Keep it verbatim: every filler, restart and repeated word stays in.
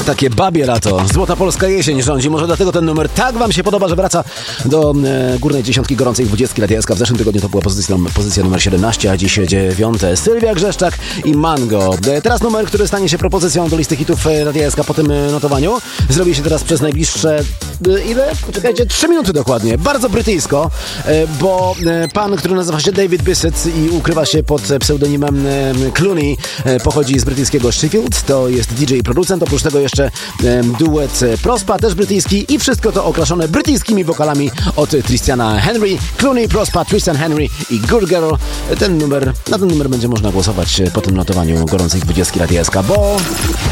Takie babie lato, złota polska jesień rządzi. Może dlatego ten numer tak wam się podoba, że wraca do e, górnej dziesiątki gorącej dwudziestki Radia S K. W zeszłym tygodniu to była pozycja, pozycja numer siedemnaście, a dziś dziewiąte. Sylwia Grzeszczak i Mango. E, teraz numer, który stanie się propozycją do listy hitów Radia S K po tym e, notowaniu. Zrobi się teraz przez najbliższe e, ile? Poczekajcie, trzy minuty dokładnie. Bardzo brytyjsko, e, bo e, pan, który nazywa się David Bissett i ukrywa się pod pseudonimem e, Clooney, e, pochodzi z brytyjskiego Sheffield. To jest D J i producent. Oprócz tego jeszcze e, duet Prospa, też brytyjski, i wszystko to okraszone brytyjskimi wokalami od Tristiana Henry. Clooney, Prospa, Tristan Henry i Good Girl. Ten numer, na ten numer będzie można głosować po tym notowaniu gorącej dwudziestki Radia S K, bo